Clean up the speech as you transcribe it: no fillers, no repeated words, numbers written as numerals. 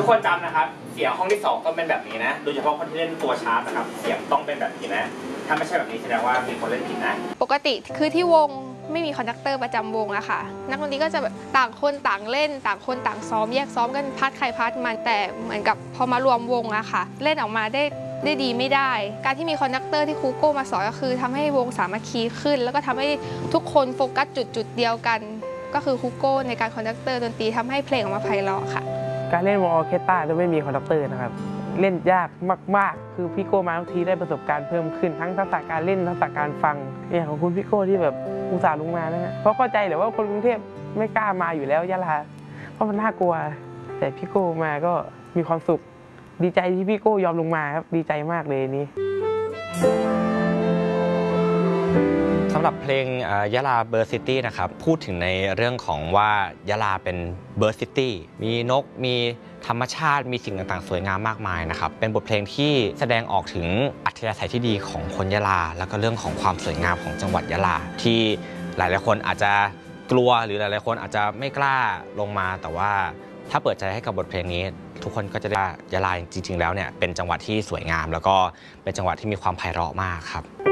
ทุกคนจำนะครับเสียงห้องที่2ต้องเป็นแบบนี้นะโดยเฉพาะคนที่เล่นตัวชาร์ปนะครับเสียงต้องเป็นแบบนี้นะถ้าไม่ใช่แบบนี้แสดงว่ามีคนเล่นผิดนะปกติคือที่วงไม่มีคอนดักเตอร์ประจำวงอะค่ะนักดนตรีก็จะแบบต่างคนต่างเล่นต่างคนต่างซ้อมแยกซ้อมกันพาร์ทใครพาร์ทมันแต่เหมือนกับพอมารวมวงอะค่ะเล่นออกมาได้ดีไม่ได้การที่มีคอนดักเตอร์ที่ครูโก้มาสอนก็คือทำให้วงสามัคคีขึ้นแล้วก็ทำให้ทุกคนโฟกัสจุดเดียวกันก็คือครูโก้ในการคอนดักเตอร์ดนตรีทำให้เพลงออกมาไพเราะค่ะการเล่นวงออร์เคสตราโดยไม่มีคอนดักเตอร์นะครับเล่นยากมากๆคือพี่โก้มาทุกทีได้ประสบการณ์เพิ่มขึ้นทั้งทักษะการเล่นทักษะการฟังเนี่ยของคุณพี่โก้ที่แบบอุตส่าห์ลงมานะฮะเพราะเข้าใจแหละว่าคนกรุงเทพไม่กล้ามาอยู่แล้วยะลาเพราะมันน่ากลัวแต่พี่โก้มาก็มีความสุขดีใจที่พี่โก้ยอมลงมาครับดีใจมากเลยนี้สำหรับเพลงยะลาเบิร์ดซิตี้นะครับพูดถึงในเรื่องของว่ายะลาเป็นเบิร์ดซิตี้มีนกมีธรรมชาติมีสิ่งต่างๆสวยงามมากมายนะครับเป็นบทเพลงที่แสดงออกถึงอัธยาศัยที่ดีของคนยะลาแล้วก็เรื่องของความสวยงามของจังหวัดยะลาที่หลายๆคนอาจจะกลัวหรือหลายๆคนอาจจะไม่กล้าลงมาแต่ว่าถ้าเปิดใจให้กับบทเพลงนี้ทุกคนก็จะได้ยะลาจริงๆแล้วเนี่ยเป็นจังหวัดที่สวยงามแล้วก็เป็นจังหวัดที่มีความไพเราะมากครับ